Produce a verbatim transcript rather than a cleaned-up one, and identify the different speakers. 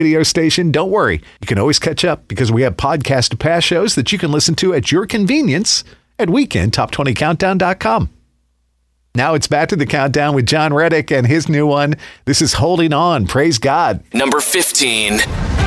Speaker 1: radio station, don't worry. You can always catch up because we have podcast to past shows that you can listen to at your convenience at weekend top twenty countdown dot com. Now it's back to the countdown with John Reddick and his new one. This is Holding On. Praise God.
Speaker 2: Number fifteen.